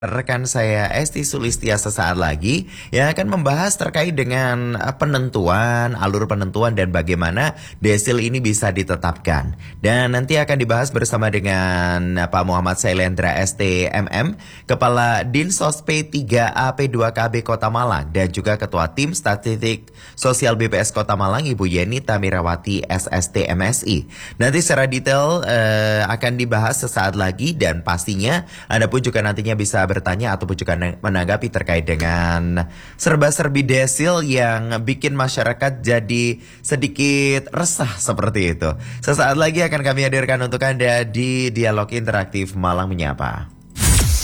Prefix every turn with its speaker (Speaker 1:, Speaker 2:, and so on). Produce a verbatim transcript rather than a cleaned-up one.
Speaker 1: Rekan saya Esti Sulistia sesaat lagi yang akan membahas terkait dengan eh, penentuan, alur penentuan dan bagaimana desil ini bisa ditetapkan. Dan nanti akan dibahas bersama dengan eh, Pak Muhammad Sailendra S T M M, Kepala Dinsos P tiga A P dua K B Kota Malang dan juga Ketua Tim Statistik Sosial B P S Kota Malang Ibu Yeni Tamirawati S S T M S I. Nanti secara detail eh, akan dibahas sesaat lagi dan pastinya Anda pun juga nantinya bisa bertanya ataupun juga menanggapi terkait dengan serba-serbi desil yang bikin masyarakat jadi sedikit resah seperti itu. Sesaat lagi akan kami hadirkan untuk Anda di Dialog Interaktif Malang Menyapa.